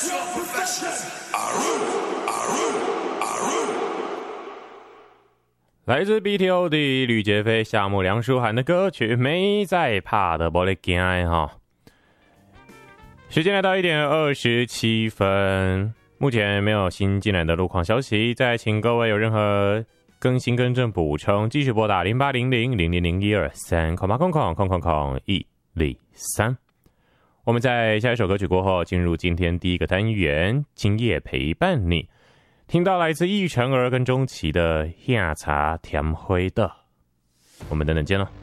来自 BTO 吕杰飞、夏目梁书涵的歌曲《没在怕的玻璃惊》哈。时间来到1点27分，目前没有新进来的路况消息，再请各位有任何更新更正补充，继续拨打0800-000123，我们在下一首歌曲过后，进入今天第一个单元，今夜陪伴你。听到来自易晨儿跟钟琪的《夏茶甜灰的》，我们等等见了。